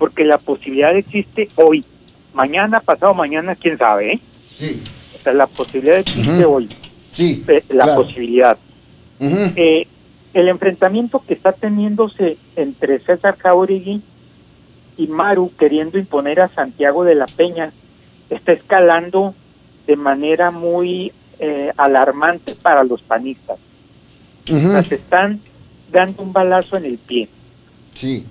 porque la posibilidad existe hoy, mañana, pasado mañana, quién sabe, ¿eh? Sí. O sea, la posibilidad existe hoy. Sí, La claro. posibilidad. El enfrentamiento que está teniéndose entre César Jáuregui y Maru queriendo imponer a Santiago de la Peña está escalando de manera muy alarmante para los panistas. O sea, se están dando un balazo en el pie. Sí.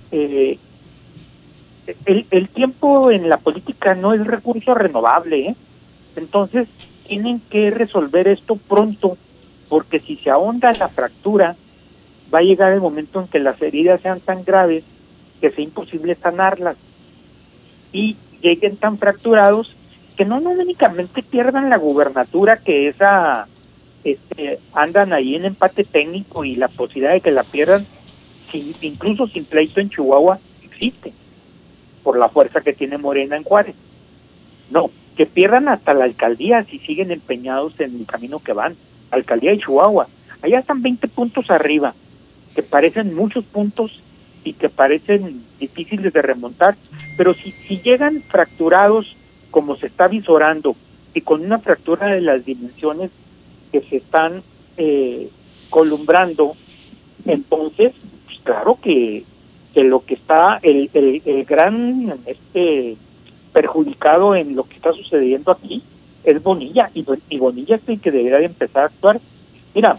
El tiempo en la política no es recurso renovable, ¿eh? Entonces tienen que resolver esto pronto, porque si se ahonda la fractura, va a llegar el momento en que las heridas sean tan graves que sea imposible sanarlas y lleguen tan fracturados que no únicamente pierdan la gubernatura, que esa andan ahí en empate técnico y la posibilidad de que la pierdan incluso sin pleito en Chihuahua existe por la fuerza que tiene Morena en Juárez. No, que pierdan hasta la alcaldía si siguen empeñados en el camino que van. Alcaldía de Chihuahua, allá están 20 puntos arriba, que parecen muchos puntos y que parecen difíciles de remontar, pero si llegan fracturados como se está visorando y con una fractura de las dimensiones que se están columbrando, entonces pues claro que lo que está el gran perjudicado en lo que está sucediendo aquí es Bonilla, y Bonilla es el que debería de empezar a actuar. Mira,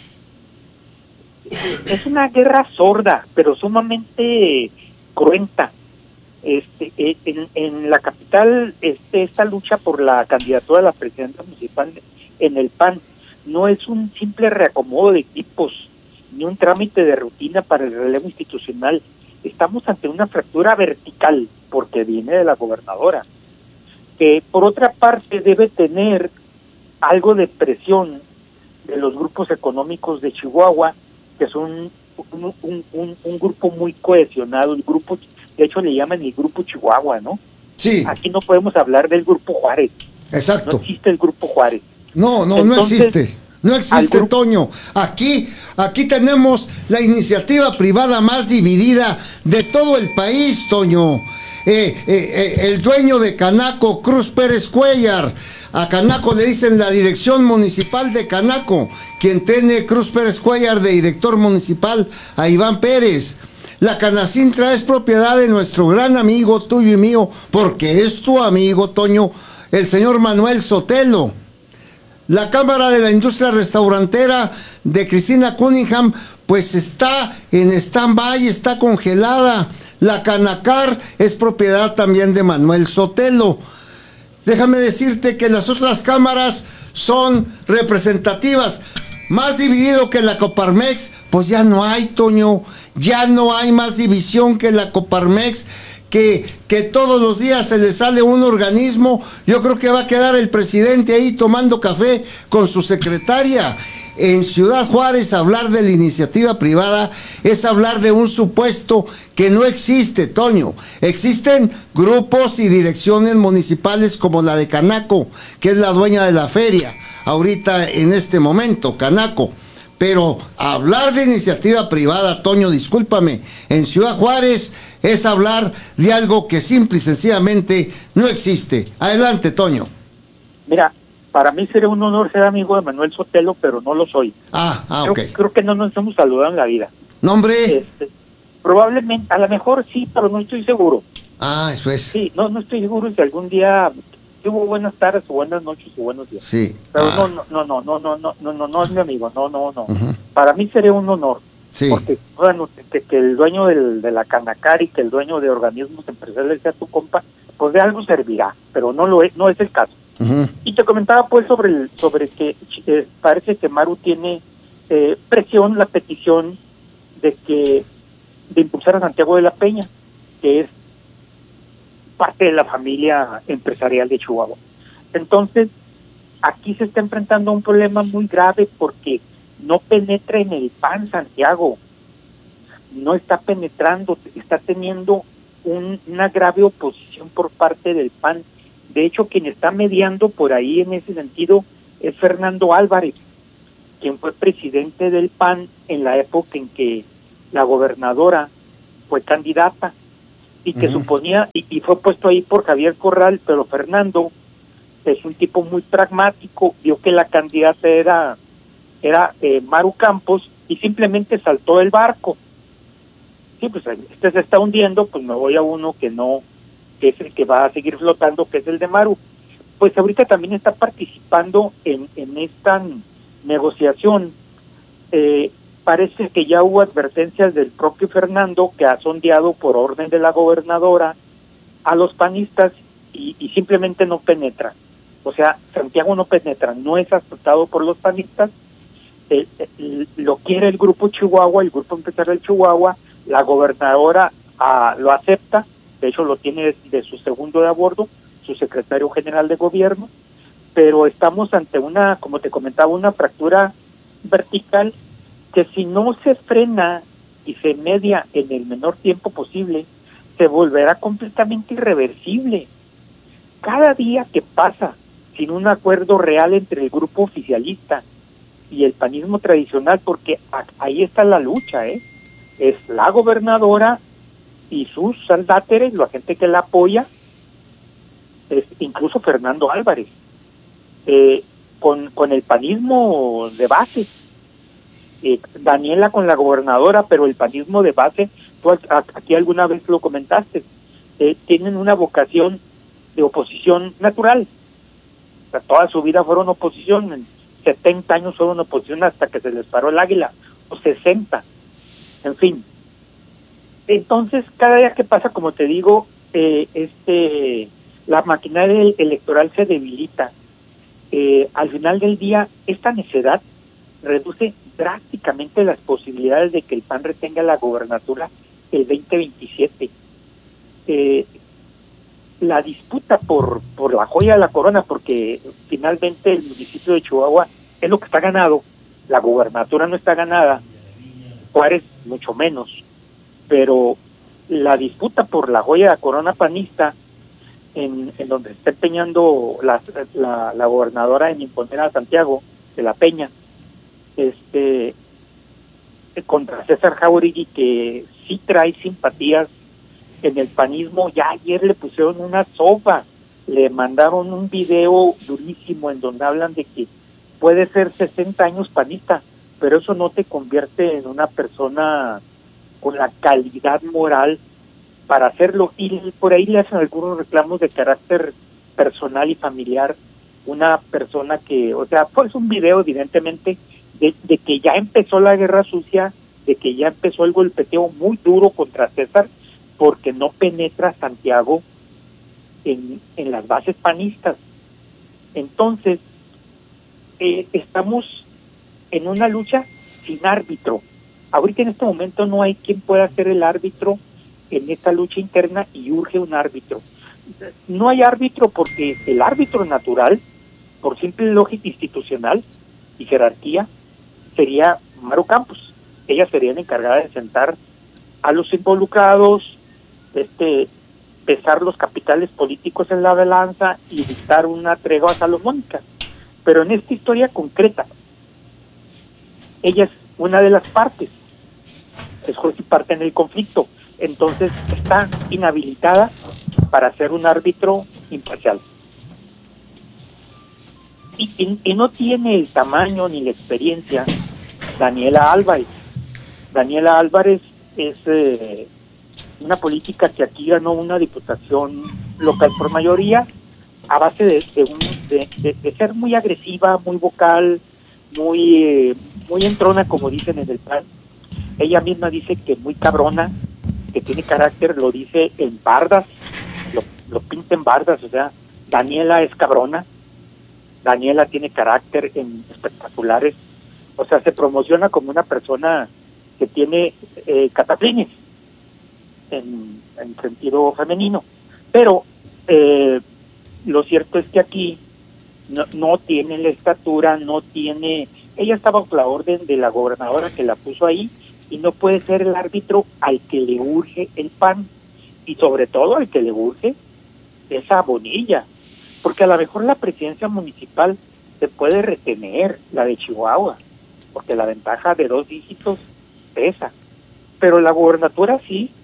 es una guerra sorda, pero sumamente cruenta. En la capital, esta lucha por la candidatura a la presidencia municipal en el PAN no es un simple reacomodo de equipos, ni un trámite de rutina para el relevo institucional. Estamos ante una fractura vertical, porque viene de la gobernadora, que por otra parte debe tener algo de presión de los grupos económicos de Chihuahua, que son un grupo muy cohesionado, el grupo, de hecho le llaman el grupo Chihuahua, ¿no? Sí. Aquí no podemos hablar del grupo Juárez. Exacto. No existe el grupo Juárez. No existe. No existe, Toño. Aquí tenemos la iniciativa privada más dividida de todo el país, Toño. El dueño de Canaco, Cruz Pérez Cuellar. A Canaco le dicen la dirección municipal de Canaco. Quien tiene Cruz Pérez Cuellar de director municipal a Iván Pérez. La Canacintra es propiedad de nuestro gran amigo, tuyo y mío, porque es tu amigo, Toño, el señor Manuel Sotelo. La Cámara de la Industria Restaurantera de Cristina Cunningham, pues está en stand-by, está congelada. La Canacar es propiedad también de Manuel Sotelo. Déjame decirte que las otras cámaras son representativas. Más dividido que la Coparmex, pues ya no hay, Toño. Ya no hay más división que la Coparmex. Que todos los días se le sale un organismo. Yo creo que va a quedar el presidente ahí tomando café con su secretaria. En Ciudad Juárez, hablar de la iniciativa privada es hablar de un supuesto que no existe, Toño. Existen grupos y direcciones municipales como la de Canaco, que es la dueña de la feria, ahorita en este momento, Canaco. Pero hablar de iniciativa privada, Toño, discúlpame, en Ciudad Juárez es hablar de algo que simple y sencillamente no existe. Adelante, Toño. Mira, para mí sería un honor ser amigo de Manuel Sotelo, pero no lo soy. Ok. Creo que no nos hemos saludado en la vida. No, hombre. Probablemente, a lo mejor sí, pero no estoy seguro. Eso es. Sí, no estoy seguro si algún día hubo buenas tardes o buenas noches o buenos días. Sí. Pero no es mi amigo, no. Uh-huh. Para mí sería un honor. Sí. Porque, bueno, que el dueño de la Canacar y que el dueño de organismos empresariales sea tu compa, pues de algo servirá, pero no es el caso. Uh-huh. Y te comentaba pues sobre que parece que Maru tiene presión, la petición de impulsar a Santiago de la Peña, que es parte de la familia empresarial de Chihuahua. Entonces, aquí se está enfrentando a un problema muy grave porque no penetra en el PAN Santiago, no está penetrando, está teniendo una grave oposición por parte del PAN. De hecho, quien está mediando por ahí en ese sentido es Fernando Álvarez, quien fue presidente del PAN en la época en que la gobernadora fue candidata. y que suponía, y fue puesto ahí por Javier Corral, pero Fernando es un tipo muy pragmático, vio que la candidata era Maru Campos y simplemente saltó del barco. Sí, pues este se está hundiendo, pues me voy a uno que no, que es el que va a seguir flotando, que es el de Maru. Pues ahorita también está participando en esta negociación. Parece que ya hubo advertencias del propio Fernando, que ha sondeado por orden de la gobernadora a los panistas y simplemente no penetra. O sea, Santiago no penetra, no es aceptado por los panistas. Lo quiere el grupo Chihuahua, el grupo empresarial Chihuahua, la gobernadora lo acepta, de hecho lo tiene de su segundo de a bordo, su secretario general de gobierno, pero estamos ante una, como te comentaba, una fractura vertical que si no se frena y se media en el menor tiempo posible, se volverá completamente irreversible. Cada día que pasa sin un acuerdo real entre el grupo oficialista y el panismo tradicional, porque ahí está la lucha, es la gobernadora y sus saldáteres, la gente que la apoya, es incluso Fernando Álvarez, con el panismo de base, Daniela con la gobernadora, pero el panismo de base, tú aquí alguna vez lo comentaste, tienen una vocación de oposición natural. O sea, toda su vida fueron oposición, en 70 años fueron oposición hasta que se les paró el águila, o 60, en fin. Entonces, cada día que pasa, como te digo, la maquinaria electoral se debilita. Al final del día, esta necedad reduce drásticamente las posibilidades de que el PAN retenga la gobernatura el 2027. La disputa por la joya de la corona, porque finalmente el municipio de Chihuahua es lo que está ganado, la gobernatura no está ganada, Juárez mucho menos, pero la disputa por la joya de la corona panista, en donde se está empeñando la gobernadora en imponer a Santiago de la Peña, contra César Jauregui, que sí trae simpatías en el panismo. Ya ayer le pusieron una sopa, le mandaron un video durísimo en donde hablan de que puede ser 60 años panista, pero eso no te convierte en una persona con la calidad moral para hacerlo, y por ahí le hacen algunos reclamos de carácter personal y familiar, una persona que, o sea, pues un video evidentemente de que ya empezó la guerra sucia, de que ya empezó el golpeteo muy duro contra César, porque no penetra Santiago en las bases panistas. Entonces, estamos en una lucha sin árbitro. Ahorita en este momento no hay quien pueda ser el árbitro en esta lucha interna y urge un árbitro. No hay árbitro porque el árbitro natural, por simple lógica institucional y jerarquía, sería Maru Campos. Ella sería la encargada de sentar a los involucrados, pesar los capitales políticos en la balanza y dictar una tregua salomónica. Pero en esta historia concreta, ella es una de las partes, es juez y parte en el conflicto, entonces está inhabilitada para ser un árbitro imparcial. Y no tiene el tamaño ni la experiencia Daniela Álvarez. Daniela Álvarez es una política que aquí ganó una diputación local por mayoría a base de ser muy agresiva, muy vocal, muy entrona, como dicen en el PAN. Ella misma dice que muy cabrona, que tiene carácter, lo dice en bardas, lo pinta en bardas, o sea, Daniela es cabrona, Daniela tiene carácter en espectaculares, o sea, se promociona como una persona que tiene cataplines en sentido femenino, pero lo cierto es que aquí no tiene la estatura, no tiene, ella está bajo la orden de la gobernadora que la puso ahí y no puede ser el árbitro al que le urge el PAN y sobre todo al que le urge esa Bonilla, porque a lo mejor la presidencia municipal se puede retener, la de Chihuahua, porque la ventaja de 2 dígitos pesa, pero la gobernatura sí,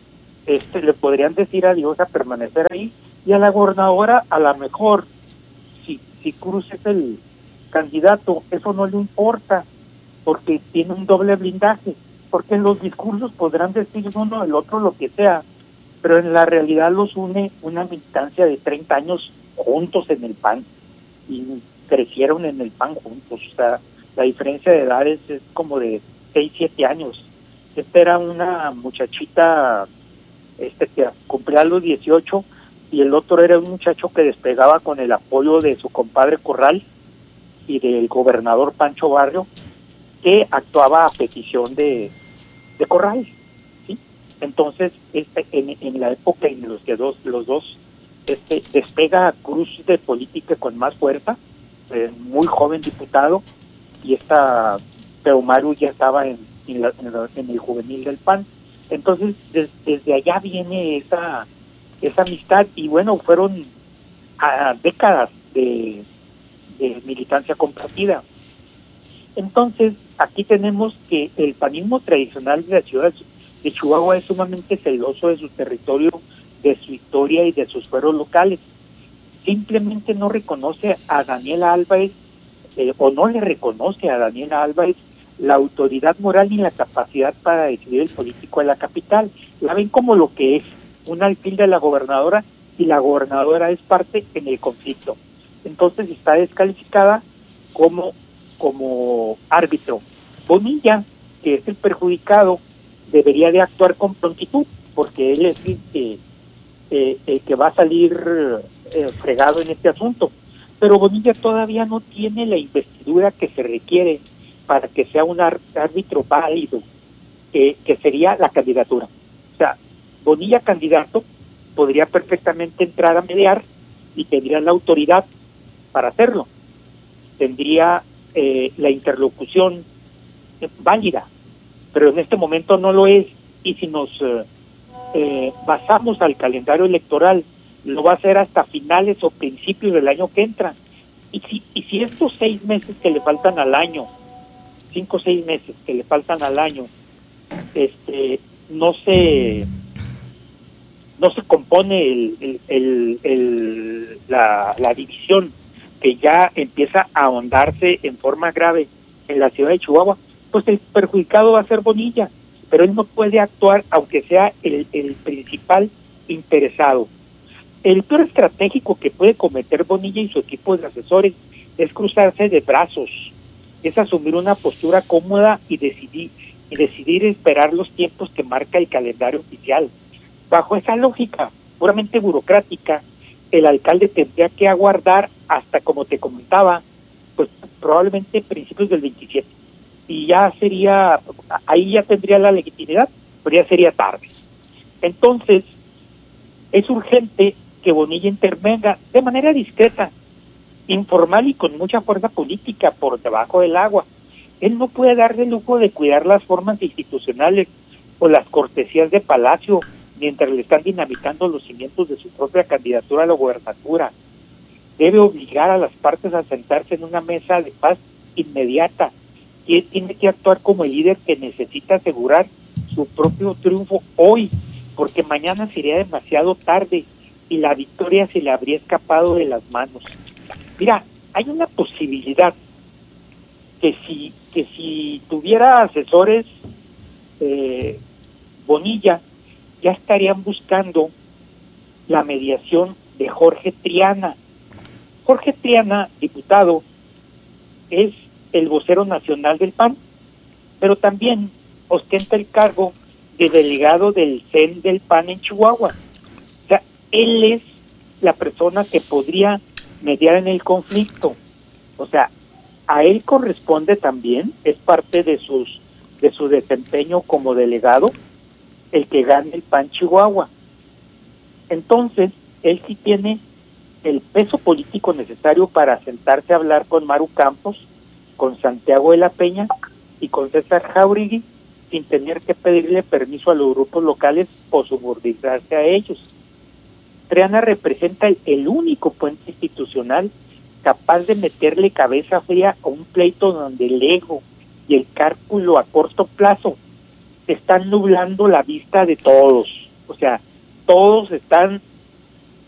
le podrían decir adiós a permanecer ahí, y a la gobernadora a lo mejor, si Cruz es el candidato, eso no le importa, porque tiene un doble blindaje, porque en los discursos podrán decir uno el otro lo que sea, pero en la realidad los une una militancia de 30 años juntos en el PAN, y crecieron en el PAN juntos, o sea, la diferencia de edades es como de 6, 7 años. Esta era una muchachita que cumplía los 18, y el otro era un muchacho que despegaba con el apoyo de su compadre Corral y del gobernador Pancho Barrio, que actuaba a petición de Corral, ¿sí? Entonces, en la época en los que los dos despega a Cruz de política con más fuerza, muy joven diputado, y pero Maru ya estaba en el juvenil del PAN. Entonces, desde allá viene esa amistad, y bueno, fueron décadas de militancia compartida. Entonces, aquí tenemos que el panismo tradicional de la ciudad de Chihuahua es sumamente celoso de su territorio, de su historia y de sus fueros locales. Simplemente no reconoce a Daniela Álvarez, o no le reconoce a Daniela Álvarez la autoridad moral ni la capacidad para decidir el político de la capital. La ven como lo que es, un alfil de la gobernadora, y la gobernadora es parte en el conflicto. Entonces está descalificada como árbitro. Bonilla, que es el perjudicado, debería de actuar con prontitud, porque él es el que va a salir fregado en este asunto. Pero Bonilla todavía no tiene la investidura que se requiere para que sea un árbitro válido, que sería la candidatura. O sea, Bonilla candidato podría perfectamente entrar a mediar y tendría la autoridad para hacerlo. Tendría la interlocución válida, pero en este momento no lo es, y si nos basamos al calendario electoral, lo va a hacer hasta finales o principios del año que entra. Y si estos 6 meses que le faltan al año, 5 o 6 meses que le faltan al año, no se compone la división, que ya empieza a ahondarse en forma grave en la ciudad de Chihuahua, pues el perjudicado va a ser Bonilla, pero él no puede actuar aunque sea el principal interesado. El peor estratégico que puede cometer Bonilla y su equipo de asesores es cruzarse de brazos, es asumir una postura cómoda y decidir esperar los tiempos que marca el calendario oficial. Bajo esa lógica puramente burocrática, el alcalde tendría que aguardar hasta, como te comentaba, pues probablemente principios del 27, y ya sería, ahí ya tendría la legitimidad, pero ya sería tarde. Entonces, es urgente que Bonilla intervenga de manera discreta, informal y con mucha fuerza política por debajo del agua. Él no puede darse el lujo de cuidar las formas institucionales o las cortesías de palacio mientras le están dinamitando los cimientos de su propia candidatura a la gobernatura. Debe obligar a las partes a sentarse en una mesa de paz inmediata, y tiene que actuar como el líder que necesita asegurar su propio triunfo hoy, porque mañana sería demasiado tarde y la victoria se le habría escapado de las manos. Mira, hay una posibilidad que si tuviera asesores, Bonilla, ya estarían buscando la mediación de Jorge Triana. Jorge Triana, diputado, es el vocero nacional del PAN, pero también ostenta el cargo de delegado del CEN del PAN en Chihuahua. O sea, él es la persona que podría mediar en el conflicto. O sea, a él corresponde también, es parte de su desempeño como delegado, el que gane el PAN Chihuahua. Entonces, él sí tiene el peso político necesario para sentarse a hablar con Maru Campos, con Santiago de la Peña y con César Jauregui, sin tener que pedirle permiso a los grupos locales o subordinarse a ellos. Triana representa el único puente institucional capaz de meterle cabeza fría a un pleito donde el ego y el cálculo a corto plazo están nublando la vista de todos. O sea, todos están